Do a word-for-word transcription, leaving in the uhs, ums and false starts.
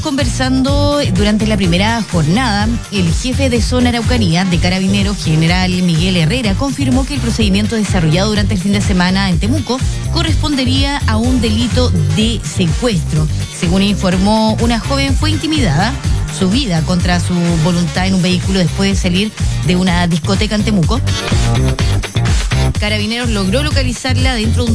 Conversando durante la primera jornada, el jefe de zona Araucanía de Carabineros, general Miguel Herrera, confirmó que el procedimiento desarrollado durante el fin de semana en Temuco correspondería a un delito de secuestro. Según informó, una joven fue intimidada, subida contra su voluntad en un vehículo después de salir de una discoteca en Temuco. Carabineros logró localizarla dentro de un